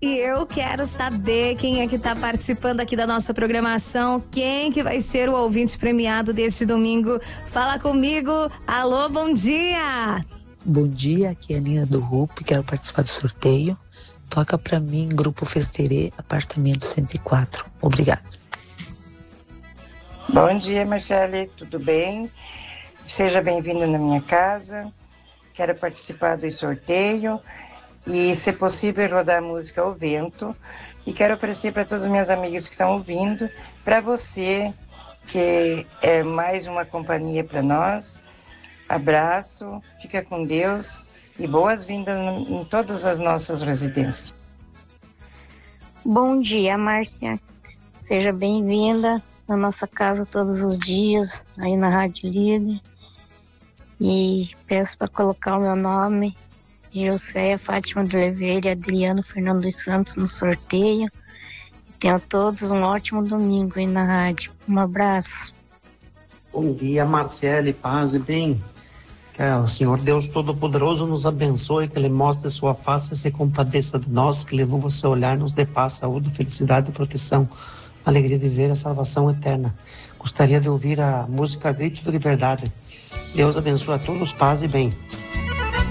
E eu quero saber quem é que tá participando aqui da nossa programação, quem que vai ser o ouvinte premiado deste domingo. Fala comigo. Alô, bom dia. Bom dia, aqui é a Nina do RUP, quero participar do sorteio. Toca pra mim, Grupo Festerê, apartamento 104. Obrigada. Bom dia, Marcele, tudo bem? Seja bem-vindo na minha casa. Quero participar do sorteio e, se possível, rodar a música ao vento. E quero oferecer para todas as minhas amigas que estão ouvindo, para você, que é mais uma companhia para nós. Abraço, fica com Deus e boas-vindas em todas as nossas residências. Bom dia, Márcia. Seja bem-vinda na nossa casa todos os dias, aí na Rádio Líder. E peço para colocar o meu nome, Joséia Fátima de Oliveira e Adriano Fernando dos Santos, no sorteio. E tenham todos um ótimo domingo aí na rádio. Um abraço. Bom dia, Marcele, paz e bem. Que o Senhor Deus Todo-Poderoso nos abençoe, que Ele mostre sua face e se compadeça de nós, que levou você a olhar, nos dê paz, saúde, felicidade e proteção, alegria de ver a salvação eterna. Gostaria de ouvir a música Grito de Liberdade. Deus abençoe a todos, paz e bem.